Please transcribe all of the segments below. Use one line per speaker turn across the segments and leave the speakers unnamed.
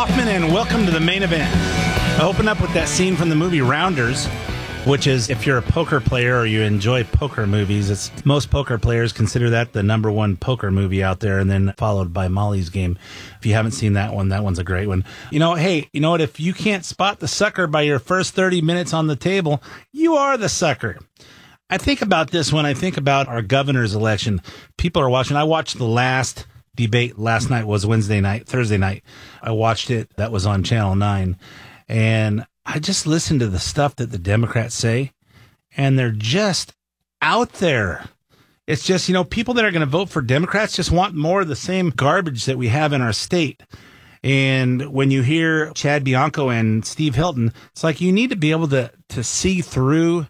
Hoffman, and welcome to the main event. I open up with that scene from the movie Rounders, which is, if you're a poker player or you enjoy poker movies, most poker players consider that the number one poker movie out there, and then followed by Molly's Game. If you haven't seen that one's a great one. Hey, you know what? If you can't spot the sucker by your first 30 minutes on the table, you are the sucker. I think about this when I think about our governor's election. People are watching. I watched the last debate last night, was Thursday night. I watched it. That was on Channel 9. And I just listened to the stuff that the Democrats say, and they're just out there. It's just, people that are going to vote for Democrats just want more of the same garbage that we have in our state. And when you hear Chad Bianco and Steve Hilton, it's like you need to be able to see through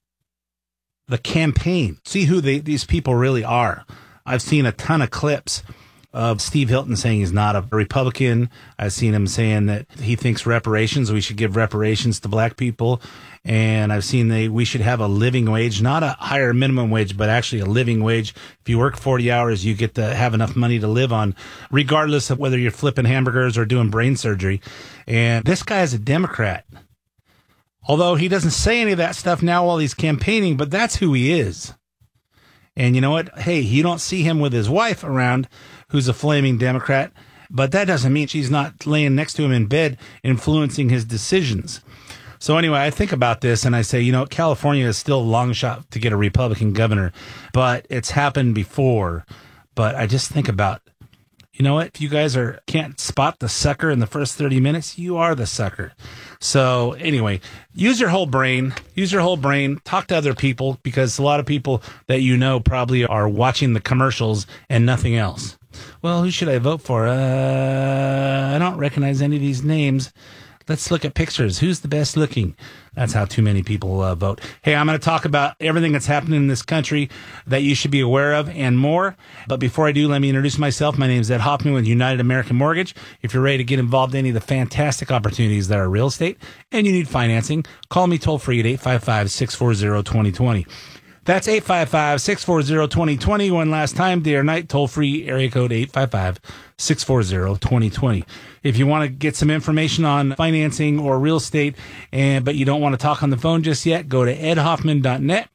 the campaign, see who these people really are. I've seen a ton of clips of Steve Hilton saying he's not a Republican. I've seen him saying that he thinks we should give reparations to black people. And I've seen we should have a living wage, not a higher minimum wage, but actually a living wage. If you work 40 hours, you get to have enough money to live on, regardless of whether you're flipping hamburgers or doing brain surgery. And this guy is a Democrat. Although he doesn't say any of that stuff now while he's campaigning, but that's who he is. And you know what? Hey, you don't see him with his wife around, who's a flaming Democrat, but that doesn't mean she's not laying next to him in bed influencing his decisions. So anyway, I think about this and I say, California is still a long shot to get a Republican governor, but it's happened before. But I just think about, if you guys can't spot the sucker in the first 30 minutes, you are the sucker. So anyway, use your whole brain, talk to other people, because a lot of people that probably are watching the commercials and nothing else. Well, who should I vote for? I don't recognize any of these names. Let's look at pictures. Who's the best looking? That's how too many people vote. Hey, I'm going to talk about everything that's happening in this country that you should be aware of and more. But before I do, let me introduce myself. My name is Ed Hoffman with United American Mortgage. If you're ready to get involved in any of the fantastic opportunities that are real estate and you need financing, call me toll free at 855-640-2020. That's 855-640-2020. One last time, day or night, toll-free, area code 855-640-2020. If you want to get some information on financing or real estate, but you don't want to talk on the phone just yet, go to edhoffman.net,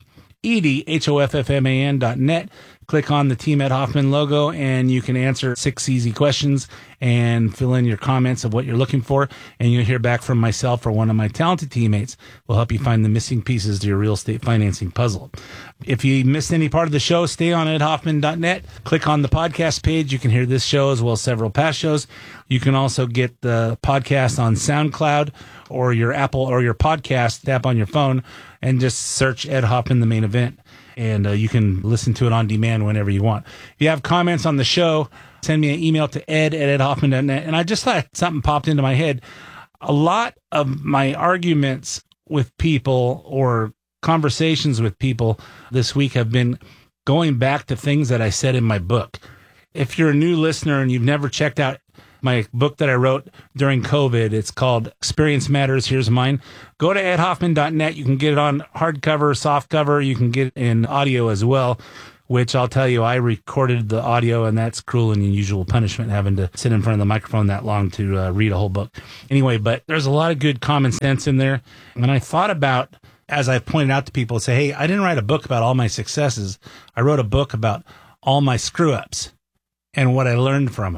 edhoffman.net. Click on the Team Ed Hoffman logo, and you can answer 6 easy questions and fill in your comments of what you're looking for, and you'll hear back from myself or one of my talented teammates. We'll help you find the missing pieces to your real estate financing puzzle. If you missed any part of the show, stay on edhoffman.net. Click on the podcast page. You can hear this show as well as several past shows. You can also get the podcast on SoundCloud or your Apple or your podcast app on your phone, and just search Ed Hoffman, the main event. And you can listen to it on demand whenever you want. If you have comments on the show, send me an email to ed@edhoffman.net. And I just thought something popped into my head. A lot of my arguments with people or conversations with people this week have been going back to things that I said in my book. If you're a new listener and you've never checked out my book that I wrote during COVID, it's called Experience Matters. Here's mine. Go to edhoffman.net. You can get it on hardcover, softcover. You can get it in audio as well, which I'll tell you, I recorded the audio, and that's cruel and unusual punishment, having to sit in front of the microphone that long to read a whole book. Anyway, but there's a lot of good common sense in there. And I thought about, as I pointed out to people, say, hey, I didn't write a book about all my successes. I wrote a book about all my screw-ups and what I learned from them.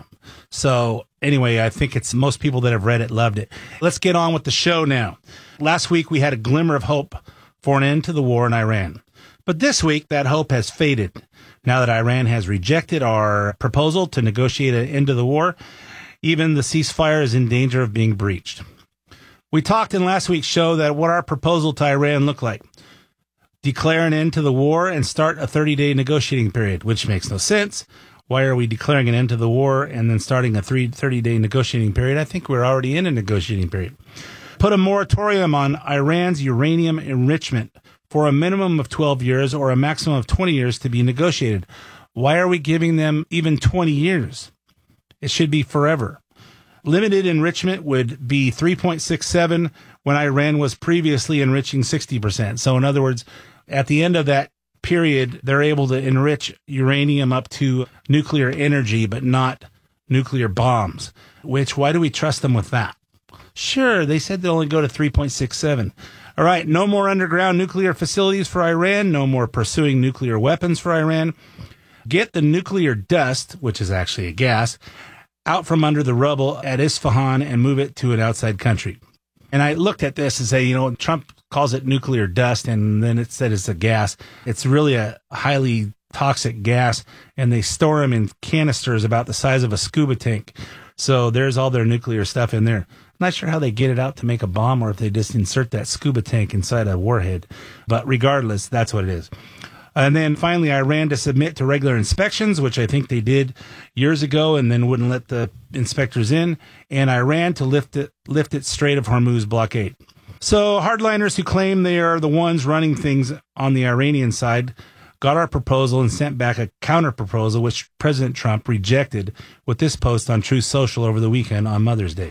So anyway, I think it's most people that have read it loved it. Let's get on with the show now. Last week, we had a glimmer of hope for an end to the war in Iran. But this week, that hope has faded. Now that Iran has rejected our proposal to negotiate an end to the war, even the ceasefire is in danger of being breached. We talked in last week's show that what our proposal to Iran looked like. Declare an end to the war and start a 30-day negotiating period, which makes no sense. Why are we declaring an end to the war and then starting a 30-day negotiating period? I think we're already in a negotiating period. Put a moratorium on Iran's uranium enrichment for a minimum of 12 years or a maximum of 20 years to be negotiated. Why are we giving them even 20 years? It should be forever. Limited enrichment would be 3.67 when Iran was previously enriching 60%. So in other words, at the end of that period, they're able to enrich uranium up to nuclear energy, but not nuclear bombs, why do we trust them with that? Sure, they said they'll only go to 3.67. All right, no more underground nuclear facilities for Iran, no more pursuing nuclear weapons for Iran. Get the nuclear dust, which is actually a gas, out from under the rubble at Isfahan and move it to an outside country. And I looked at this and say, Trump calls it nuclear dust, and then it said it's a gas. It's really a highly toxic gas, and they store them in canisters about the size of a scuba tank. So there's all their nuclear stuff in there. Not sure how they get it out to make a bomb or if they just insert that scuba tank inside a warhead. But regardless, that's what it is. And then finally, Iran to submit to regular inspections, which I think they did years ago and then wouldn't let the inspectors in. And Iran to lift its Strait of Hormuz blockade. So hardliners who claim they are the ones running things on the Iranian side got our proposal and sent back a counter proposal, which President Trump rejected with this post on Truth Social over the weekend on Mother's Day.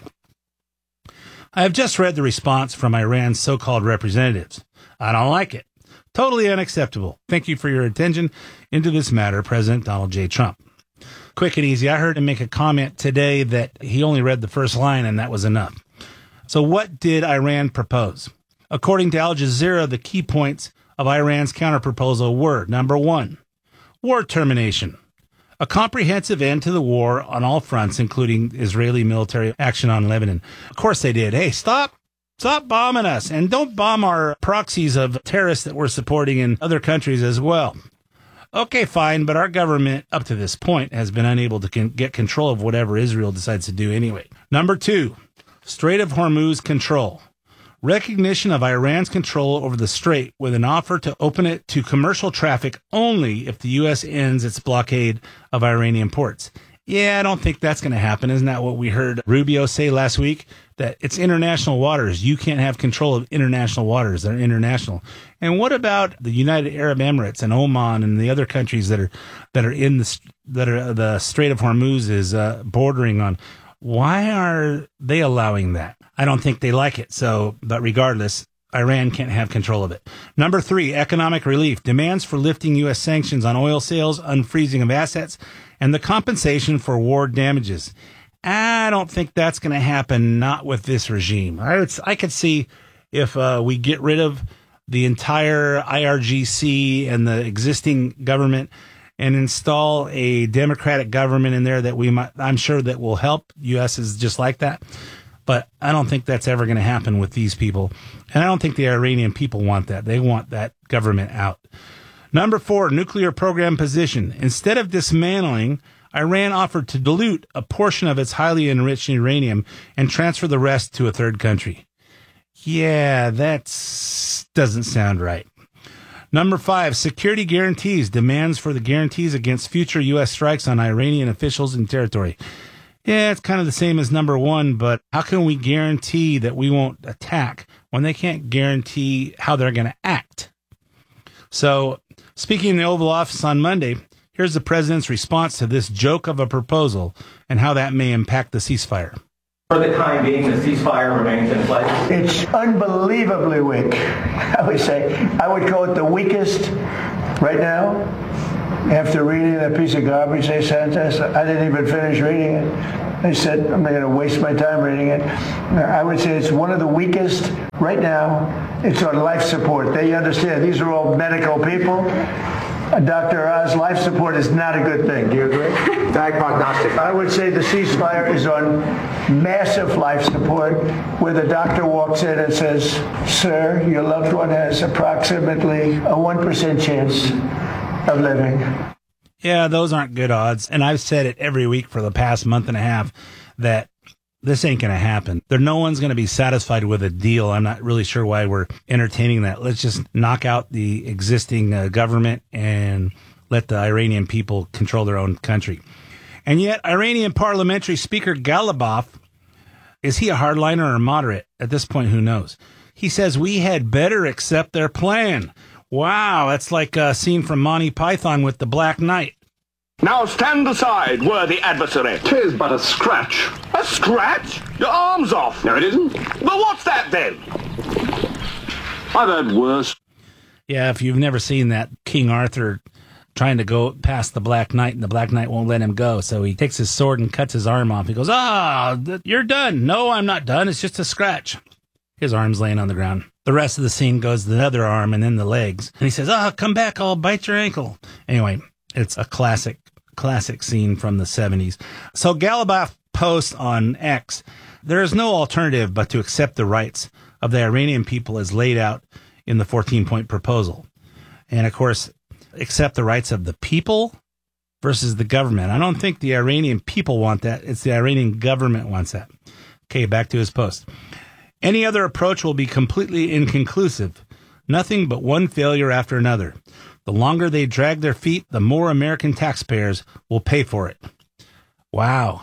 I have just read the response from Iran's so-called representatives. I don't like it. Totally unacceptable. Thank you for your attention into this matter, President Donald J. Trump. Quick and easy. I heard him make a comment today that he only read the first line and that was enough. So what did Iran propose? According to Al Jazeera, the key points of Iran's counterproposal were, number one, war termination. A comprehensive end to the war on all fronts, including Israeli military action on Lebanon. Of course they did. Hey, stop bombing us, and don't bomb our proxies of terrorists that we're supporting in other countries as well. Okay, fine, but our government, up to this point, has been unable to get control of whatever Israel decides to do anyway. Number two, Strait of Hormuz control. Recognition of Iran's control over the strait with an offer to open it to commercial traffic only if the U.S. ends its blockade of Iranian ports. Yeah, I don't think that's going to happen. Isn't that what we heard Rubio say last week? That it's international waters. You can't have control of international waters. They're international. And what about the United Arab Emirates and Oman and the other countries that are the Strait of Hormuz is bordering on? Why are they allowing that? I don't think they like it. But regardless, Iran can't have control of it. Number three, economic relief. Demands for lifting U.S. sanctions on oil sales, unfreezing of assets, and the compensation for war damages. I don't think that's going to happen, not with this regime. I could see if we get rid of the entire IRGC and the existing government and install a democratic government in there I'm sure that will help. U.S. is just like that. But I don't think that's ever going to happen with these people. And I don't think the Iranian people want that. They want that government out. Number four, nuclear program position. Instead of dismantling, Iran offered to dilute a portion of its highly enriched uranium and transfer the rest to a third country. Yeah, that doesn't sound right. Number five, security guarantees. Demands for the guarantees against future U.S. strikes on Iranian officials and territory. Yeah, it's kind of the same as number one, but how can we guarantee that we won't attack when they can't guarantee how they're going to act? So, speaking in the Oval Office on Monday, here's the president's response to this joke of a proposal and how that may impact the ceasefire.
For the time being, the ceasefire remains in place.
It's unbelievably weak. I would call it the weakest right now. After reading that piece of garbage they sent us, I didn't even finish reading it. They said, I'm not going to waste my time reading it. I would say it's one of the weakest right now. It's on life support. They understand. These are all medical people. Dr. Oz, life support is not a good thing. Do you agree?
Bad prognostic.
I would say the ceasefire is on massive life support, where the doctor walks in and says, sir, your loved one has approximately a 1% chance of living.
Yeah, those aren't good odds. And I've said it every week for the past month and a half that this ain't going to happen. No one's going to be satisfied with a deal. I'm not really sure why we're entertaining that. Let's just knock out the existing government and let the Iranian people control their own country. And yet, Iranian Parliamentary Speaker Ghalibaf, is he a hardliner or moderate? At this point, who knows? He says we had better accept their plan. Wow, that's like a scene from Monty Python with the Black Knight.
Now stand aside, worthy adversary.
'Tis but a scratch.
A scratch? Your arm's off.
No, it isn't.
Well, what's that then?
I've heard worse.
Yeah, if you've never seen that King Arthur trying to go past the Black Knight, and the Black Knight won't let him go. So he takes his sword and cuts his arm off. He goes, you're done. No, I'm not done. It's just a scratch. His arm's laying on the ground. The rest of the scene goes to the other arm and then the legs. And he says, come back, I'll bite your ankle. Anyway, it's a classic scene from the 70s. So Galibaf posts on X, there is no alternative but to accept the rights of the Iranian people as laid out in the 14-point proposal. And, of course, accept the rights of the people versus the government. I don't think the Iranian people want that. It's the Iranian government wants that. Okay, back to his post. Any other approach will be completely inconclusive. Nothing but one failure after another. The longer they drag their feet, the more American taxpayers will pay for it. Wow.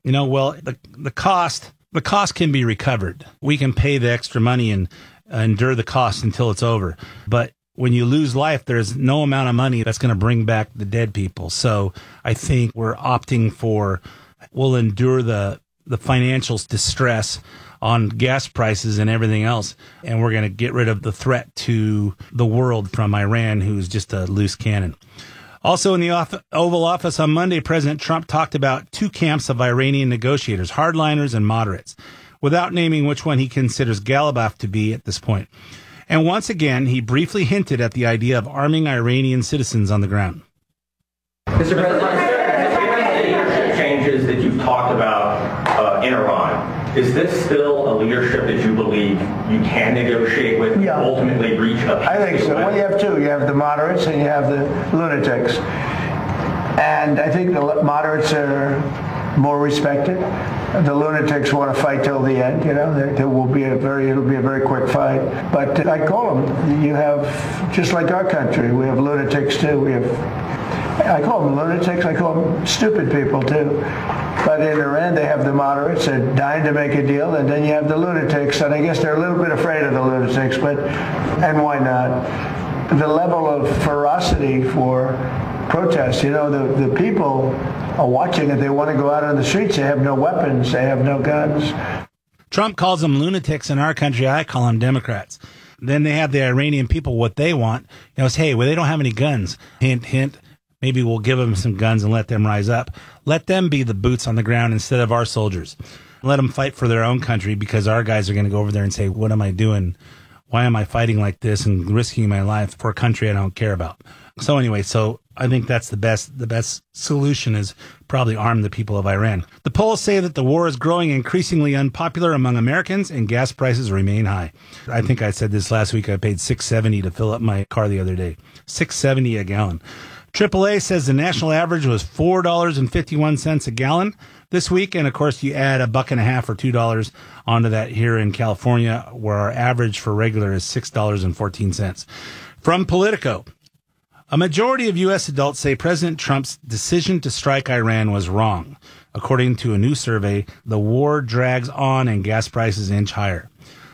The cost can be recovered. We can pay the extra money and endure the cost until it's over. But when you lose life, there's no amount of money that's going to bring back the dead people. So I think we're opting for, we'll endure the financial distress on gas prices and everything else, and we're going to get rid of the threat to the world from Iran, who's just a loose cannon. Also in the Oval Office on Monday, President Trump talked about two camps of Iranian negotiators, hardliners and moderates, without naming which one he considers Galibaf to be at this point. And once again, he briefly hinted at the idea of arming Iranian citizens on the ground.
Mr. President, given the leadership changes that you've talked about in Iran, is this still a leadership that you believe you can negotiate with and ultimately reach a peace?
I think so. Well, you have two. You have the moderates and you have the lunatics. And I think the moderates are more respected. The lunatics want to fight till the end. It'll be a very quick fight. But I call them. You have, just like our country, we have lunatics too. I call them lunatics. I call them stupid people too. But in Iran, they have the moderates. They're dying to make a deal, and then you have the lunatics. And I guess they're a little bit afraid of the lunatics, and why not? The level of ferocity for protests. The people are watching it. They want to go out on the streets. They have no weapons. They have no guns.
Trump calls them lunatics in our country. I call them Democrats. Then they have the Iranian people, what they want. Hey, well, they don't have any guns. Hint, hint. Maybe we'll give them some guns and let them rise up. Let them be the boots on the ground instead of our soldiers. Let them fight for their own country, because our guys are going to go over there and say, what am I doing? Why am I fighting like this and risking my life for a country I don't care about? So anyway, I think that's the best solution is probably arm the people of Iran. The polls say that the war is growing increasingly unpopular among Americans and gas prices remain high. I think I said this last week. I paid $6.70 to fill up my car the other day. $6.70 a gallon. AAA says the national average was $4.51 a gallon this week. And of course, you add $1.50 or $2 onto that here in California, where our average for regular is $6.14. From Politico, a majority of U.S. adults say President Trump's decision to strike Iran was wrong. According to a new survey, the war drags on and gas prices inch higher.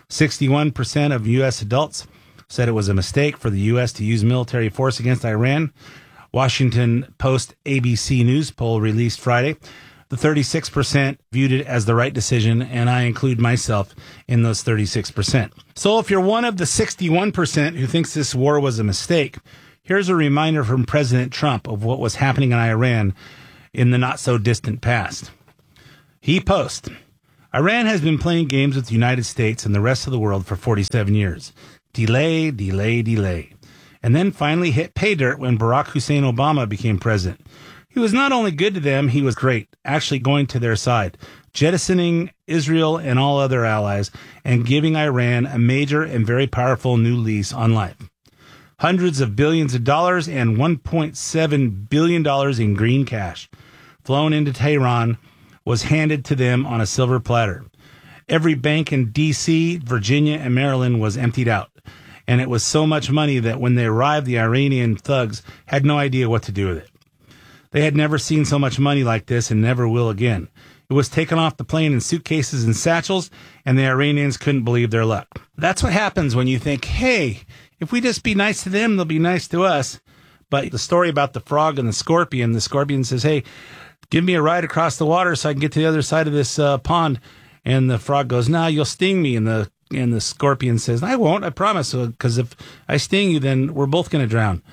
61% of U.S. adults said it was a mistake for the U.S. to use military force against Iran. Washington Post ABC News poll released Friday. The 36% viewed it as the right decision, and I include myself in those 36%. So if you're one of the 61% who thinks this war was a mistake, here's a reminder from President Trump of what was happening in Iran in the not-so-distant past. He posts, Iran has been playing games with the United States and the rest of the world for 47 years. Delay, delay, delay. And then finally hit pay dirt when Barack Hussein Obama became president. He was not only good to them, he was great, actually going to their side, jettisoning Israel and all other allies, and giving Iran a major and very powerful new lease on life. Hundreds of billions of dollars and $1.7 billion in green cash flown into Tehran was handed to them on a silver platter. Every bank in D.C., Virginia, and Maryland was emptied out. And it was so much money that when they arrived, the Iranian thugs had no idea what to do with it. They had never seen so much money like this and never will again. It was taken off the plane in suitcases and satchels, and the Iranians couldn't believe their luck. That's what happens when you think, hey, if we just be nice to them, they'll be nice to us. But the story about the frog and the scorpion says, hey, give me a ride across the water so I can get to the other side of this pond. And the frog goes, nah, you'll sting me. And the scorpion says, I won't, I promise. Because if I sting you, then we're both going to drown.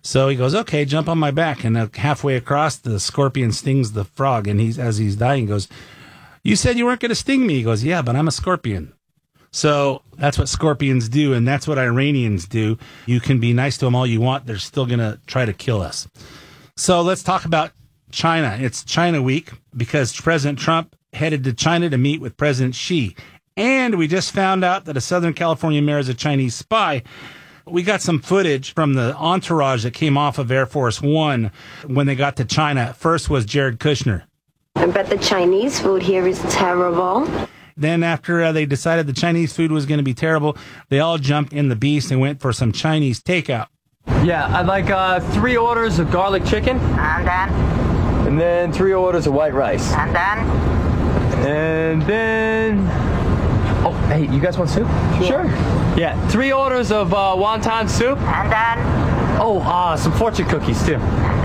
So he goes, okay, jump on my back. And halfway across, the scorpion stings the frog. And as he's dying, he goes, you said you weren't going to sting me. He goes, yeah, but I'm a scorpion. So that's what scorpions do, and that's what Iranians do. You can be nice to them all you want. They're still going to try to kill us. So let's talk about China. It's China Week because President Trump headed to China to meet with President Xi. And we just found out that a Southern California mayor is a Chinese spy. We got some footage from the entourage that came off of Air Force One when they got to China. First was Jared Kushner.
I bet the Chinese food here is terrible.
Then after they decided the Chinese food was going to be terrible, they all jumped in the beast and went for some Chinese takeout.
Yeah, I'd like 3 orders of garlic chicken. And then 3 orders of white rice. And then... Oh, hey, you guys want soup? Sure. Yeah, 3 orders of wonton soup. Oh, some fortune cookies, too.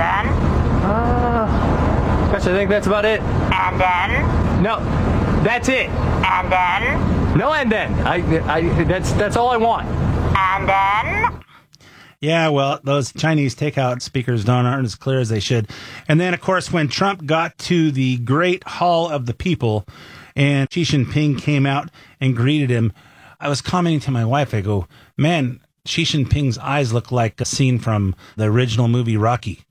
Gosh, I think that's about it. No, that's it. No, and then. That's all I want.
Yeah, well, those Chinese takeout speakers aren't as clear as they should. And then, of course, when Trump got to the Great Hall of the People and Xi Jinping came out and greeted him, I was commenting to my wife, I go, man, Xi Jinping's eyes look like a scene from the original movie Rocky.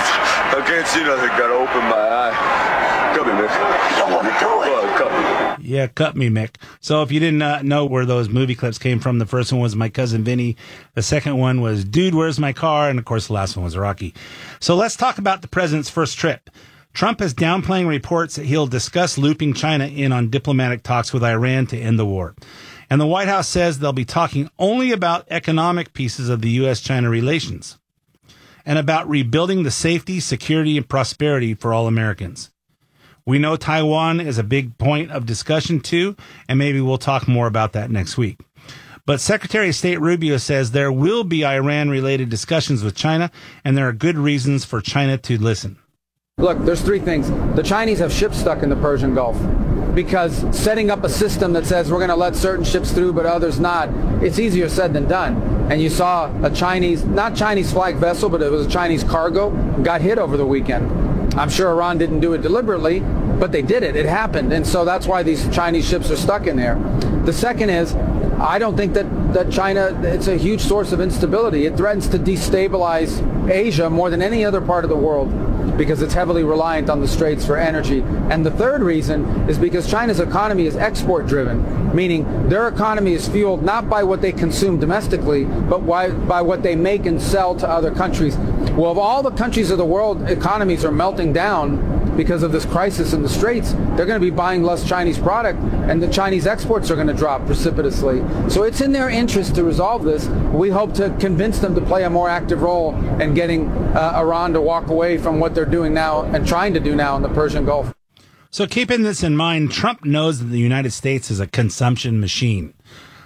I can't see nothing. Gotta open my eye. Cut me, Mick. You don't want to do it. Well, cut me.
Yeah, cut me, Mick. So if you didn't know where those movie clips came from, the first one was My Cousin Vinny. The second one was Dude, Where's My Car? And, of course, the last one was Rocky. So let's talk about the president's first trip. Trump is downplaying reports that he'll discuss looping China in on diplomatic talks with Iran to end the war. And the White House says they'll be talking only about economic pieces of the U.S.-China relations and about rebuilding the safety, security, and prosperity for all Americans. We know Taiwan is a big point of discussion, too, and maybe we'll talk more about that next week. But Secretary of State Rubio says there will be Iran-related discussions with China, and there are good reasons for China to listen.
Look, there's 3 things. The Chinese have ships stuck in the Persian Gulf because setting up a system that says we're going to let certain ships through but others not, it's easier said than done. And you saw a Chinese, not Chinese flag vessel, but it was a Chinese cargo, got hit over the weekend. I'm sure Iran didn't do it deliberately, but they did it. It happened. And so that's why these Chinese ships are stuck in there. The second is, I don't think that China, it's a huge source of instability. It threatens to destabilize Asia more than any other part of the world because it's heavily reliant on the Straits for energy. And the third reason is because China's economy is export-driven, meaning their economy is fueled not by what they consume domestically, but by what they make and sell to other countries. Well, if all the countries of the world economies are melting down because of this crisis in the Straits, they're going to be buying less Chinese product, and the Chinese exports are going to drop precipitously. So it's in their interest to resolve this. We hope to convince them to play a more active role in getting Iran to walk away from what they're doing now and trying to do now in the Persian Gulf.
So keeping this in mind, Trump knows that the United States is a consumption machine.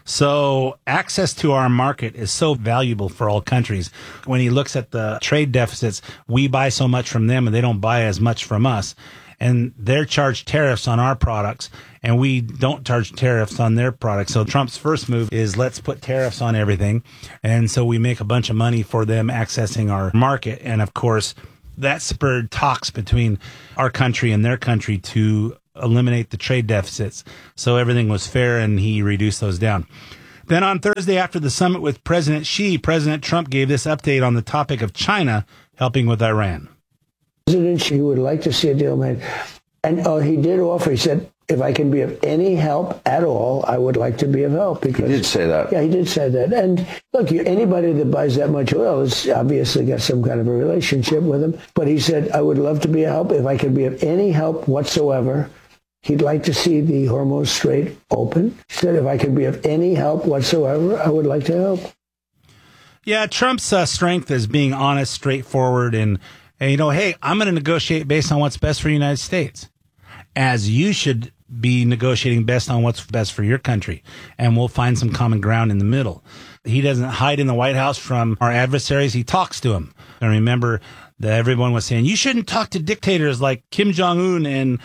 So access to our market is so valuable for all countries. When he looks at the trade deficits, we buy so much from them and they don't buy as much from us. And they're charged tariffs on our products and we don't charge tariffs on their products. So Trump's first move is let's put tariffs on everything. And so we make a bunch of money for them accessing our market. And of course, that spurred talks between our country and their country to eliminate the trade deficits. So everything was fair and he reduced those down. Then on Thursday after the summit with President Xi, President Trump gave this update on the topic of China helping with Iran.
President Xi would like to see a deal made. And he did offer, he said, if I can be of any help at all, I would like to be of help. Because,
He did say that.
Yeah, he did say that. And look, anybody that buys that much oil has obviously got some kind of a relationship with him. But he said, I would love to be of help. If I can be of any help whatsoever, he'd like to see the Hormuz Strait open. He said, if I could be of any help whatsoever, I would like to help.
Yeah, Trump's strength is being honest, straightforward, and hey, I'm going to negotiate based on what's best for the United States, as you should be negotiating based on what's best for your country, and we'll find some common ground in the middle. He doesn't hide in the White House from our adversaries. He talks to them. And remember that everyone was saying, you shouldn't talk to dictators like Kim Jong-un and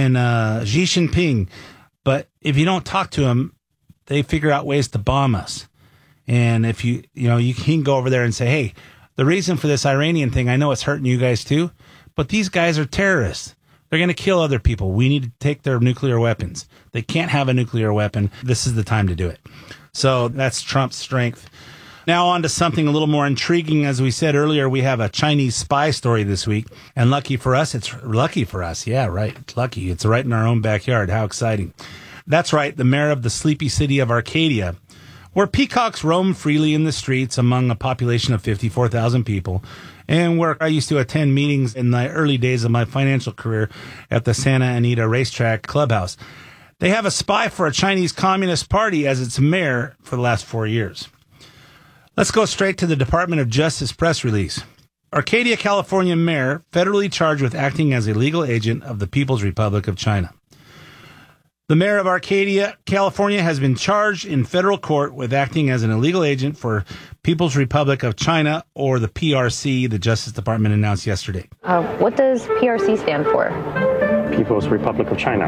Xi Jinping. But if you don't talk to them, they figure out ways to bomb us. And if you can go over there and say, hey, The reason for this Iranian thing, I know it's hurting you guys too, but these guys are terrorists. They're going to kill other people. We need to take their nuclear weapons. They can't have a nuclear weapon. This is the time to do it. So that's Trump's strength. Now on to something a little more intriguing. As we said earlier, we have a Chinese spy story this week. And lucky for us, it's lucky for us. Yeah, right. Lucky. It's right in our own backyard. How exciting. That's right. The mayor of the sleepy city of Arcadia, where peacocks roam freely in the streets among a population of 54,000 people, and where I used to attend meetings in the early days of my financial career at the Santa Anita Racetrack Clubhouse. They have a spy for a Chinese Communist Party as its mayor for the last 4 years. Let's go straight to the Department of Justice press release. Arcadia, California mayor federally charged with acting as a legal agent of the People's Republic of China. The mayor of Arcadia, California, has been charged in federal court with acting as an illegal agent for People's Republic of China, or the PRC, the Justice Department announced yesterday.
What does PRC stand for?
People's Republic of China.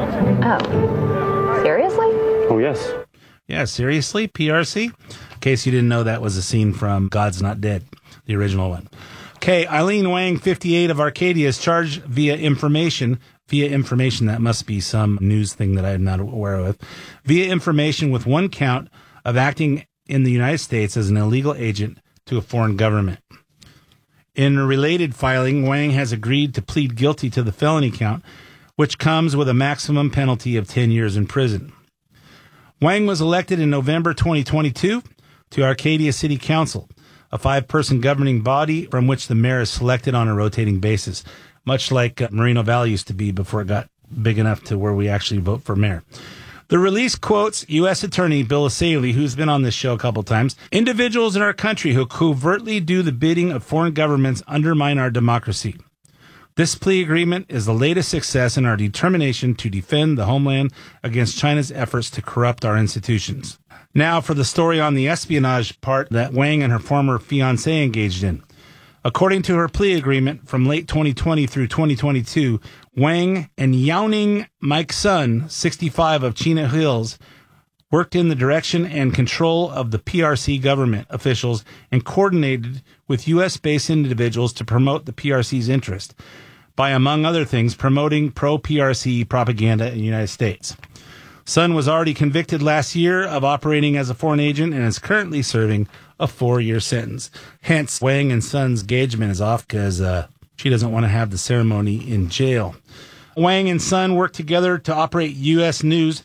Oh, seriously?
Oh, yes.
Yeah, seriously, PRC? In case you didn't know, that was a scene from God's Not Dead, the original one. Okay, Eileen Wang, 58, of Arcadia, is charged via information, that must be some news thing that I'm not aware of, via information with one count of acting in the United States as an illegal agent to a foreign government. In a related filing, Wang has agreed to plead guilty to the felony count, which comes with a maximum penalty of 10 years in prison. Wang was elected in November 2022 to Arcadia City Council, a 5-person governing body from which the mayor is selected on a rotating basis, much like Moreno Valley used to be before it got big enough to where we actually vote for mayor. The release quotes U.S. Attorney Bill Asaley, who's been on this show a couple times. Individuals in our country who covertly do the bidding of foreign governments undermine our democracy. This plea agreement is the latest success in our determination to defend the homeland against China's efforts to corrupt our institutions. Now for the story on the espionage part that Wang and her former fiancé engaged in. According to her plea agreement from late 2020 through 2022, Wang and Yaoning Mike Sun, 65, of Chino Hills, worked in the direction and control of the PRC government officials and coordinated with U.S.-based individuals to promote the PRC's interest by, among other things, promoting pro-PRC propaganda in the United States. Sun was already convicted last year of operating as a foreign agent and is currently serving a 4-year sentence. Hence, Wang and Sun's engagement is off because she doesn't want to have the ceremony in jail. Wang and Sun worked together to operate U.S. News,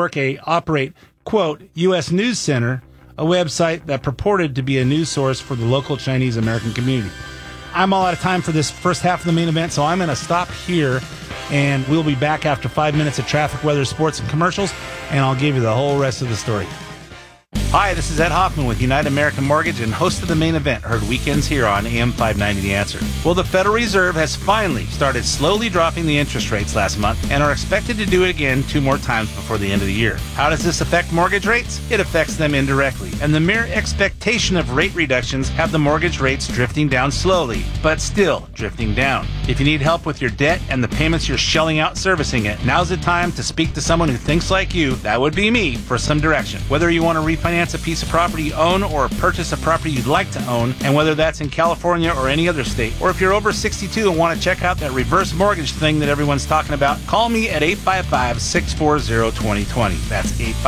quote, U.S. News Center, a website that purported to be a news source for the local Chinese American community. I'm all out of time for this first half of the main event, so I'm going to stop here, and we'll be back after 5 minutes of traffic, weather, sports, and commercials, and I'll give you the whole rest of the story. Hi, this is Ed Hoffman with United American Mortgage and host of the main event, heard weekends here on AM 590 The Answer. Well, the Federal Reserve has finally started slowly dropping the interest rates last month and are expected to do it again 2 more times before the end of the year. How does this affect mortgage rates? It affects them indirectly, and the mere expectation of rate reductions have the mortgage rates drifting down slowly, but still drifting down. If you need help with your debt and the payments you're shelling out servicing it, now's the time to speak to someone who thinks like you, that would be me, for some direction. Whether you want to refinance a piece of property you own or purchase a property you'd like to own, and whether that's in California or any other state, or if you're over 62 and want to check out that reverse mortgage thing that everyone's talking about, call me at 855-640-2020. That's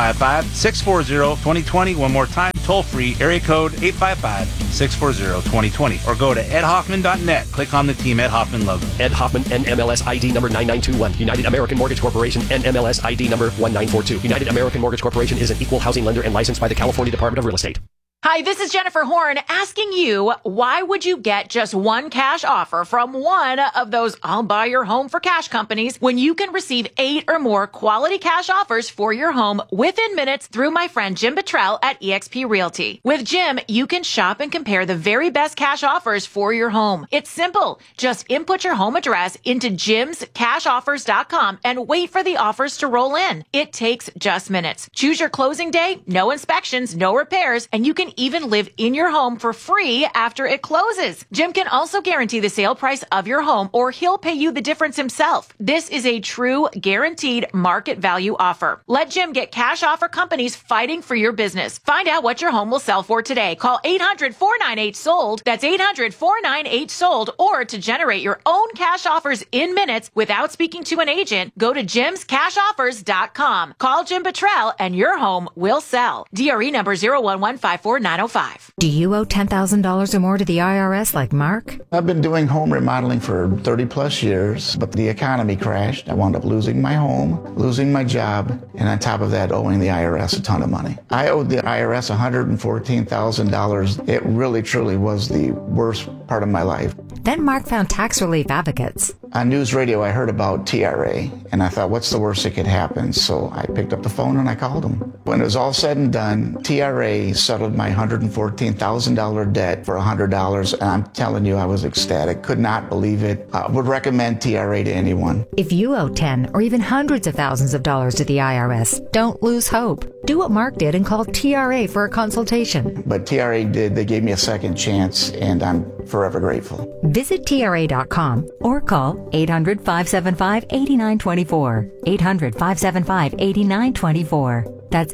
855-640-2020. One more time, toll free, area code 855-640-2020, or go to edhoffman.net. Click on the Team Ed Hoffman logo.
Ed Hoffman, NMLS ID number 9921. United American Mortgage Corporation, NMLS ID number 1942. United American Mortgage Corporation is an equal housing lender and licensed by the California Department of Real Estate.
Hi, this is Jennifer Horn asking you, why would you get just one cash offer from one of those I'll buy your home for cash companies when you can receive 8 or more quality cash offers for your home within minutes through my friend Jim Bottrell at eXp Realty. With Jim, you can shop and compare the very best cash offers for your home. It's simple. Just input your home address into jimscashoffers.com and wait for the offers to roll in. It takes just minutes. Choose your closing day, no inspections, no repairs, and you can even live in your home for free after it closes. Jim can also guarantee the sale price of your home, or he'll pay you the difference himself. This is a true guaranteed market value offer. Let Jim get cash offer companies fighting for your business. Find out what your home will sell for today. Call 800-498-SOLD. That's 800-498-SOLD. Or to generate your own cash offers in minutes without speaking to an agent, go to jimscashoffers.com. Call Jim Buttrell and your home will sell. DRE number 011549005.
Do you owe $10,000 or more to the IRS like Mark?
I've been doing home remodeling for 30 plus years, but the economy crashed. I wound up losing my home, losing my job, and on top of that, owing the IRS a ton of money. I owed the IRS $114,000. It really, truly was the worst part of my life.
Then Mark found tax relief advocates.
On news radio, I heard about TRA, and I thought, what's the worst that could happen? So I picked up the phone and I called them. When it was all said and done, TRA settled my $114,000 debt for $100, and I'm telling you, I was ecstatic. Could not believe it. I would recommend TRA to anyone.
If you owe 10 or even hundreds of thousands of dollars to the IRS, don't lose hope. Do what Mark did and call TRA for a consultation.
But TRA did. They gave me a second chance, and I'm forever grateful.
Visit TRA.com or call 800-575-8924. 800-575-8924. That's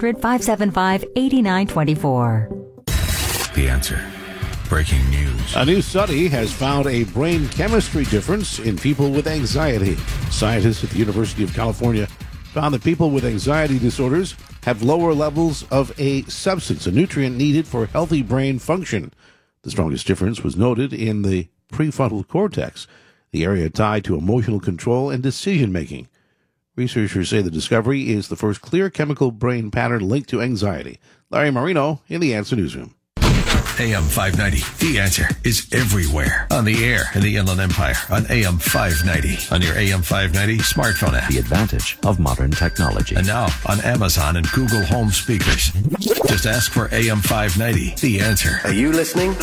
800-575-8924.
The Answer. Breaking news.
A new study has found a brain chemistry difference in people with anxiety. Scientists at the University of California found that people with anxiety disorders have lower levels of a substance, a nutrient needed for healthy brain function. The strongest difference was noted in the prefrontal cortex, the area tied to emotional control and decision-making. Researchers say the discovery is the first clear chemical brain pattern linked to anxiety. Larry Marino in the Answer Newsroom.
AM 590, The Answer, is everywhere. On the air in the Inland Empire, on AM 590, on your AM 590 smartphone app.
The advantage of modern technology.
And now on Amazon and Google Home speakers. Just ask for AM 590, The Answer.
Are you listening?